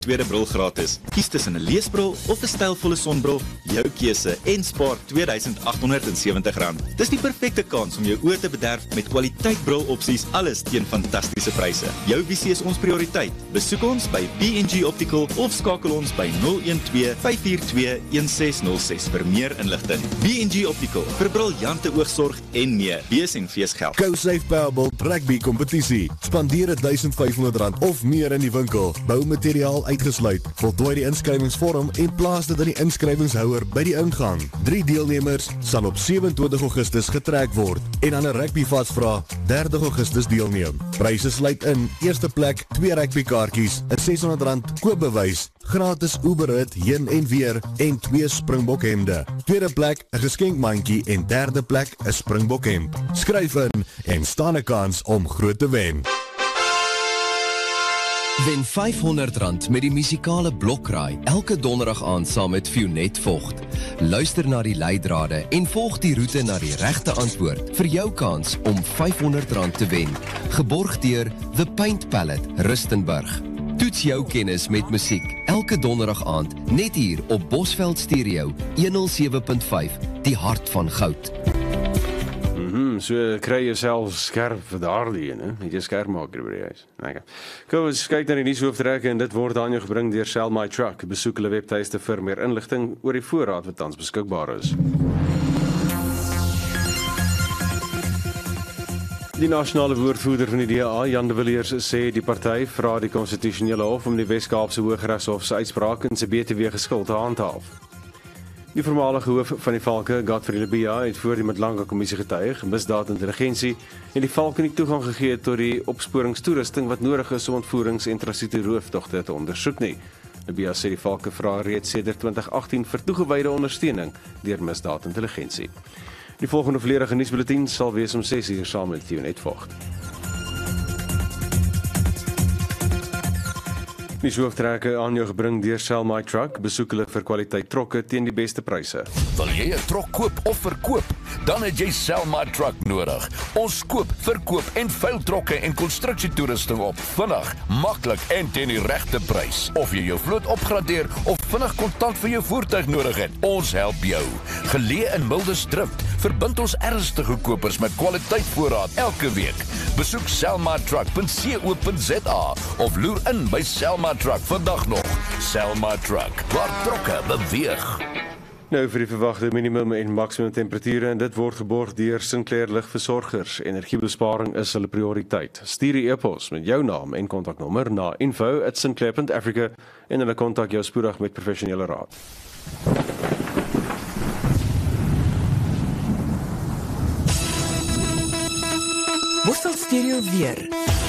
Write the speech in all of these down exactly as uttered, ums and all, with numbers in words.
tweede bril gratis. Kies tussen 'n leesbril of 'n stylvolle sonbril, jou keuse en spaar twee duisend agt honderd en sewentig rand. Dis die perfekte kans om jou oë te bederf met kwaliteit brilopsies, alles teen fantastiese pryse. Jou visie is ons prioriteit. Besoek ons by B en G Optical of skakel ons by nul een twee vyf vier twee een ses nul ses vir meer inligting. B en G Optical vir briljante oogsorg en meer. Bees en feesgeld. GoSafe Powerball rugby kompetisie. Spandeer duisend vyf honderd rand of meer in die winkel. Boumateriaal uitgesluit. Voltooi die inskrywingsvorm en plaas dit in die inskrywingshouer by die ingang. Drie deelnemers sal op sewe-en-twintig Augustus getrek word en aan 'n rugby vasvra derde Augustus deelneem. Pryse sluit in: eerste plek twee rugbykaartjies, 'n ses honderd rand koopbewys, gratis Uberrit heen en weer en twee Springbok hemde. Tweede plek 'n geskenkmandjie en derde plek 'n Springbok hemp. Skryf in en staan 'n kans om groot te wen. Wen vyfhonderd rand met die musikale Blokraai elke donderdag aand saam met Fionet Vogt. Luister na die leidrade en volg die roete na die regte antwoord vir jou kans om vyfhonderd rand te wen. Geborg deur The Paint Palette, Rustenburg. Toets jou kennis met musiek elke donderdag aand net hier op Bosveld Stereo honderdsewe punt vyf, die hart van goud. Mm, so kry jy self skerp vir daardie ene, net jy skerpmaker by die huis. Okay. Kom ons kyk na die nuushoofdtrekke en dit word aan jou gebring deur Sell My Truck. Besoek hulle webtuiste vir meer inligting oor die voorraad wat tans beskikbaar is. Die nasionale woordvoerder van die D A, Jan de Villiers, sê die party vra die konstitusionele hof om die Wes-Kaapse Hooggeregshof se uitspraak in sy B T W geskuld te handhaaf. Die voormalige hoof van die Valke, Godfrey Lebia, het voor die Madlanga kommissie getuig, misdaadintelligensie en die Valke nie toegang gegee tot die opsporingstoerusting wat nodig is om ontvoerings- en transitoeroofdogte te ondersoek nie. Lebia sê die Valke vra reeds sedert twintig agttien vir toegewyde ondersteuning deur misdaadintelligensie. Die volgende volledige nuusbulletin sal wees om ses uur saam met Fionet Vogt. Die hoofdtrekke aan jou gebring deur Sell My Truck. Besoek hulle vir kwaliteit trokke teen die beste pryse. Wil jy 'n trok koop of verkoop? Dan het jy Sell My Truck nodig. Ons koop, verkoop en veil trokke en konstruksietoerusting op. Vinnig, maklik en teen die regte prys. Of jy jou vloot opgradeer of vinnig kontant vir jou voertuig nodig het, ons help jou. Geleë in Mildesdrift, verbind ons ernstige kopers met kwaliteit voorraad elke week. Besoek sell my truck punt co punt za of loer in by Sell My Truck vandag nog. Sell My Truck, waar trokke beweeg. Nou vir die verwagte minimum en maksimum temperature, en dit word geborg deur Sinclair Ligversorgers. Energiebesparing is hulle prioriteit. Stuur die e-pos met jou naam en kontaknommer na info at sinclair punt africa en hulle kontak jou spoedig met professionele raad. Bosveld Stereo weer.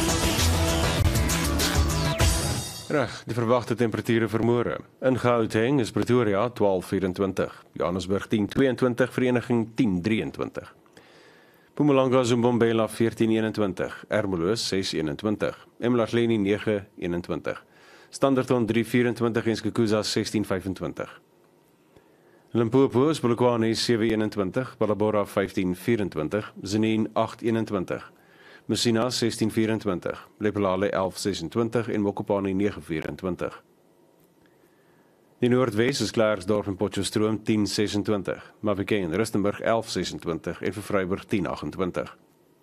Reg, die verwagte temperature vir môre. In Gauteng is Pretoria twaalf vyf-en-twintig, Johannesburg tien twee-en-twintig, Vereniging tien drie-en-twintig. Mpumalanga Zimbombela veertien een-en-twintig, Ermelo ses een-en-twintig, eMlahleni nege een-en-twintig, Standerton drie vyf-en-twintig en Skukuza sestien vyf-en-twintig. Limpopo is Polokwane sewe een-en-twintig, Ballabora vyftien vyf-en-twintig, Zenine agt een-en-twintig. Messina sestien vyf-en-twintig, Lepelale elf ses-en-twintig en Mokopane nege vyf-en-twintig. Die Noordwes is Klerksdorp en Potchefstroom tien ses-en-twintig, Mafeking en Rustenburg elf ses-en-twintig en Vryburg tien agt-en-twintig.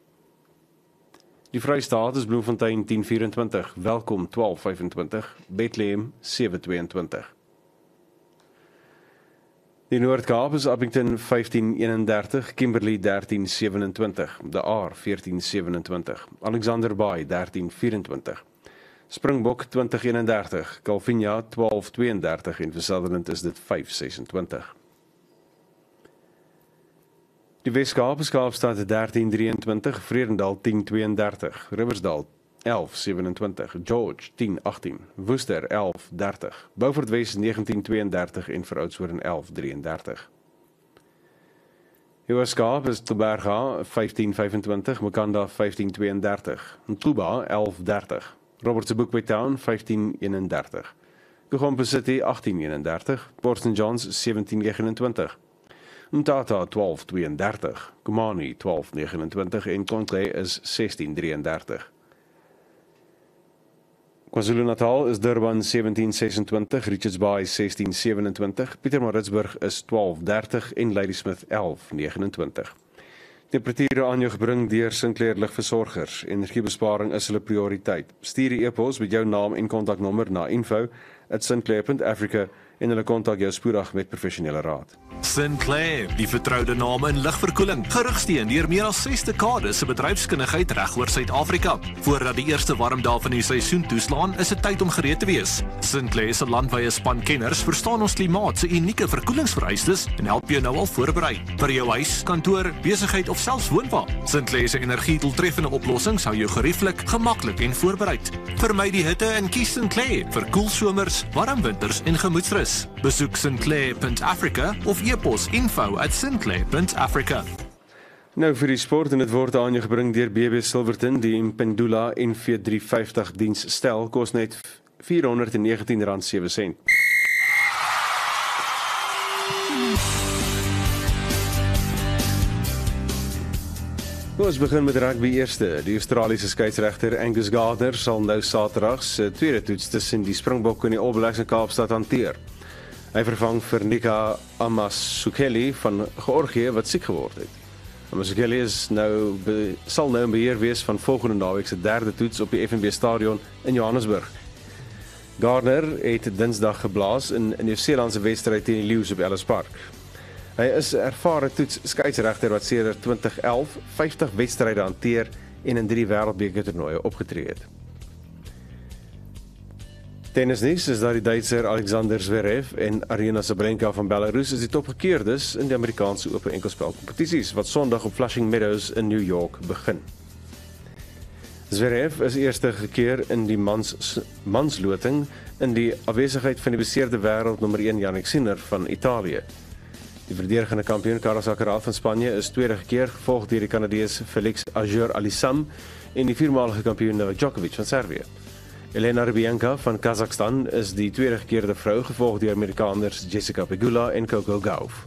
Die Vrystaat is Bloemfontein tien vyf-en-twintig, Welkom twaalf vyf-en-twintig, Bethlehem sewe twee-en-twintig. Die Noord-Kaap is Abington vyftien een-en-dertig, Kimberley dertien sewe-en-twintig, De Aar veertien sewe-en-twintig, Alexander Bay dertien vyf-en-twintig, Springbok twintig een-en-dertig, Calvinia twaalf twee-en-dertig en vir Sutherland is dit vyf ses-en-twintig. Die Wes-Kaap is Kaapstad dertien drie-en-twintig, Vredendal tien twee-en-dertig, Riversdal elf zevenentwintig, George tien achttien, Worcester elf dertig, Beaufort West negentien tweeëndertig en vir Oudtshoorn elf drieëndertig. Hoërskool is Tuberga vyftien vyfentwintig, Makanda vyftien tweeëndertig, Ntuba elf dertig, Robertsburg by Town vyftien eenendertig, Kugombe City achttien eenendertig, Port Saint John's zeventien negenentwintig, Mtata twaalf tweeëndertig, Kumani twaalf negenentwintig en Conkley is zestien drieëndertig. KwaZulu-Natal is Durban sewentien sesentwintig, Richards Bay sestien sewenentwintig, Pietermaritzburg is twaalf dertig en Ladysmith elf negenentwintig. Temperature aan jou gebring deur Sinclair Ligversorgers. Energiebesparing is hulle prioriteit. Stuur die e-pos met jou naam en kontaknommer na info at sinclair punt africa en hulle kontak jou spoedig met professionele raad. Sinclair, die vertroude naam in ligverkoeling, gerigsteen deur meer as ses dekades se bedryfskundigheid reg oor Suid-Afrika. Voordat die eerste warm dae van die seisoen toeslaan, is dit tyd om gereed te wees. Sinclair se landwyse span kenners verstaan ons klimaat se unieke verkoelingsvereistes en help jou nou al voorberei vir jou huis, kantoor, besigheid of selfs woonwa. Sinclair se energiedoeltreffende oplossings hou jou gerieflik, gemaklik en voorbereid. Vermy die hitte en kies Sinclair vir koel somers, warm winters en gemoedsrus. Besoek sinclair punt africa of e-pos info at sinclair punt africa. Nou vir die sport en dit word aan jou gebring deur B B Silverton. Die Impendula N V drie vyftig diens stel kos net vierhonderdnegentien rand sewe sent. Ons begin met rugby eerste. Die Australiese skeieregter Angus Gardner sal nou Saterdag se tweede toets tussen die Springbokke en die All Blacks in Kaapstad hanteer. Hy vervang vir Nika Amasukeli van Georgië wat siek geword het. Amasukeli is nou be, sal nou in beheer wees van volgende naweek se derde toets op die F N B Stadion in Johannesburg. Gardner het Dinsdag geblaas in 'n Nieu-Seelandse wedstryd teen die Lions op Ellis Park. Hy is 'n ervare toets skeieregter wat sedert twintig elf vyftig wedstryde hanteer en in drie wêreldbeker toernooie opgetree het. Tennisnuus is dat die Duitser Alexander Zverev en Aryna Sabalenka van Belarus is die topgekeerdes in die Amerikaanse ope enkelspelkompetisies wat Sondag op Flushing Meadows in New York begin. Zverev is eerste gekeer in die mans mansloting in die afwesigheid van die beseerde wêreldnommer een Jannik Sinner van Italië. Die verdedigende kampioen Carlos Alcaraz van Spanje is tweede keer gevolg deur die Kanadees Felix Auger-Aliassime en die viermalige kampioen Novak Djokovic van Servië. Elena Rybakina van Kazakhstan is die tweede gekeerde vrou gevolg deur Amerikaners Jessica Pegula en Coco Gauff.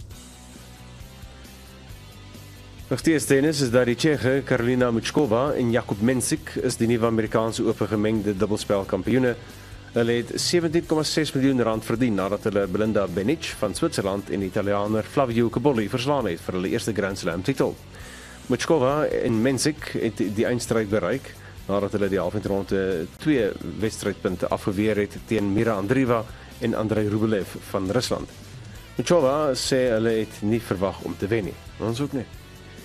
Nog steeds tennis is dat die Tsjeche Karolina Muchkova en Jakub Mensik is die nuwe Amerikaanse ope gemengde dubbelspelkampioene. Hulle het sewentien komma ses miljoen rand verdien nadat hulle Belinda Bencic van Switserland en die Italiaaner Flavio Cobolli verslaan het vir hulle eerste Grand Slam titel. Muchkova en Mensik het die eindstryd bereik nadat hulle die halfeindronde twee wedstrydpunte afgeweer het teen Mira Andreeva en Andrei Rublev van Rusland. Muchkova sê hulle het nie verwag om te wen nie. Ons ook nie.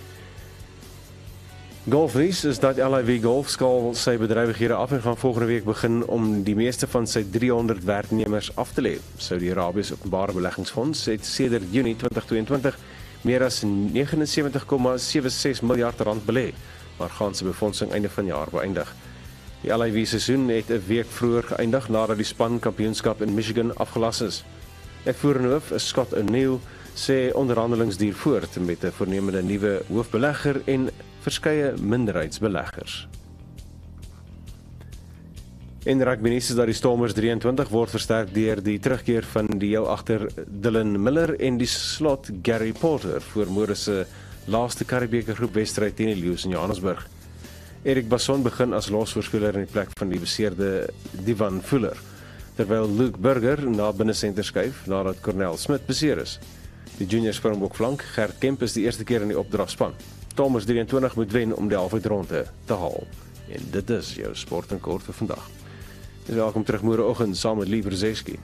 Golfnuus is dat L I V Golf skal sy bedrywighede af en gaan volgende week begin om die meeste van sy driehonderd werknemers af te lê. Saudi-Arabië se openbare beleggingsfonds het sedert Junie twintig tweeëntwintig meer as negenensewentig komma sewe ses miljard rand belê, maar gaan sy befondsing einde van jaar beëindig. Die L I V seisoen het 'n week vroeër geëindig nadat die span kampioenskap in Michigan afgelas is. Uitvoerende hoof Scott O'Neill sê onderhandelings duur voort met 'n voornemende nuwe hoofbelegger en verskeie minderheidsbeleggers. En rugby nuus is dat die Stormers drieëntwintig word versterk deur die terugkeer van die jou agter Dylan Miller en die slot Gary Porter voor môre se laaste Karibeker groep wedstryd teen die Lions in Johannesburg. Erik Basson begin as losvoorspeler in die plek van die beseerde Divan Fuller, terwyl Luke Burger na binnesenter skuif nadat Cornel Smith beseer is. Die junior Springbok flank Gert Kemp is die eerste keer in die opdragspan. Stormers drieëntwintig moet wen om die halfeindronde te haal. En dit is jou sport en kort vir vandag. Dis welkom terug môreoggend saam met Lee Brzeski.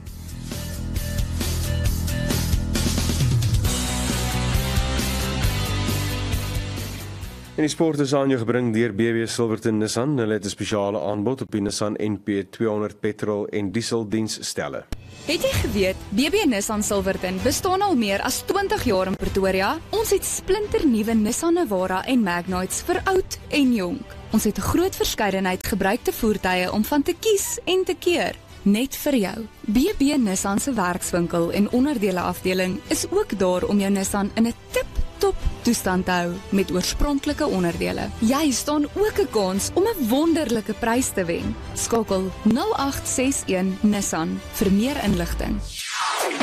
En die sport is aan jou gebring deur B B Silverton Nissan. Hulle het 'n spesiale aanbod op die Nissan N P tweehonderd petrol en diesel diensstelle. Het jy geweet, B B Nissan Silverton bestaan al meer as twintig jaar in Pretoria? Ons het splinternuwe Nissan Navara en Magnites vir oud en jonk. Ons het 'n groot verskeidenheid gebruikte voertuie om van te kies en te keer. Net vir jou. B B Nissan se werkswinkel en onderdele afdeling is ook daar om jou Nissan in 'n tip-top toestand te hou met oorspronklike onderdele. Jy staan ook 'n kans om 'n wonderlike prys te wen. Skakel nul agt ses een Nissan vir meer inligting.